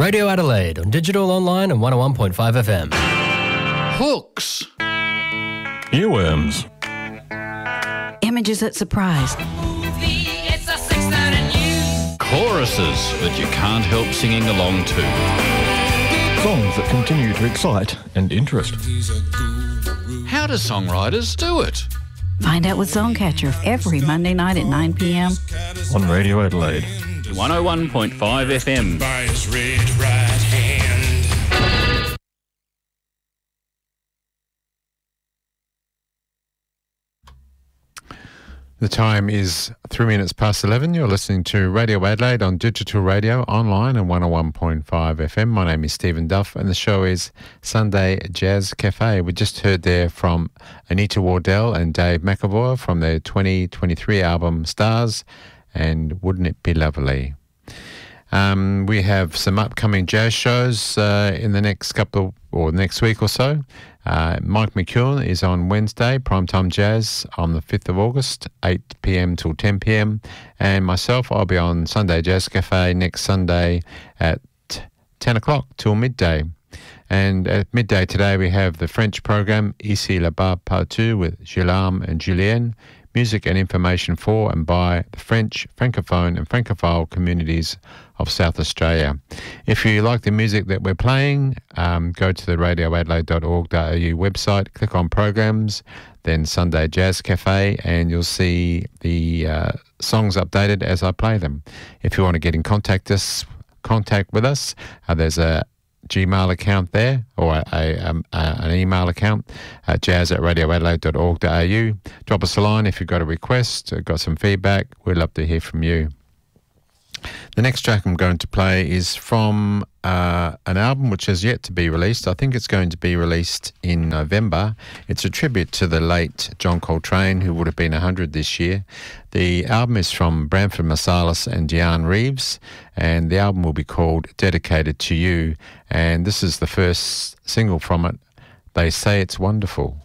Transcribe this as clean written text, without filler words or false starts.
Radio Adelaide on digital, online and 101.5 FM. Hooks. Earworms. Images that surprise. Choruses that you can't help singing along to. Songs that continue to excite and interest. How do songwriters do it? Find out with Songcatcher every Monday night at 9 p.m. On Radio Adelaide. 101.5 FM. By his red right hand. The time is 3 minutes past 11. You're listening to Radio Adelaide on digital radio, online and 101.5 FM. My name is Stephen Duff and the show is Sunday Jazz Cafe. We just heard there from Anita Wardell and Dave McAvoy from their 2023 album Stars and Wouldn't It Be Lovely. We have some upcoming jazz shows in the next next week or so. Mike McEwen is on Wednesday, Primetime Jazz on the 5th of August, 8 p.m. till 10 p.m. And myself, I'll be on Sunday Jazz Cafe next Sunday at 10 o'clock till midday. And at midday today we have the French program, Ici là-bas partout with Guillaume and Julien. Music and information for and by the French, Francophone and Francophile communities of South Australia. If you like the music that we're playing, go to the radioadelaide.org.au website, click on programs, then Sunday Jazz Cafe, and you'll see the songs updated as I play them. If you want to get in contact with us, there's a Gmail account there, or an email account, jazz@radioadelaide.org.au. Drop us a line if you've got a request, got some feedback. We'd love to hear from you. The next track I'm going to play is from an album which has yet to be released. I think it's going to be released in November. It's a tribute to the late John Coltrane, who would have been 100 this year. The album is from Branford Marsalis and Diane Reeves, and the album will be called Dedicated to You, and this is the first single from it, They Say It's Wonderful.